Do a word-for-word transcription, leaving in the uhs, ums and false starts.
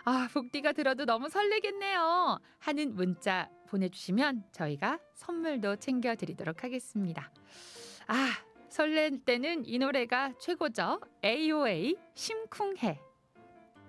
아, 복디가 들어도 너무 설레겠네요. 하는 문자 보내주시면 저희가 선물도 챙겨드리도록 하겠습니다. 아, 설렐 때는 이 노래가 최고죠. 에이오에이 심쿵해.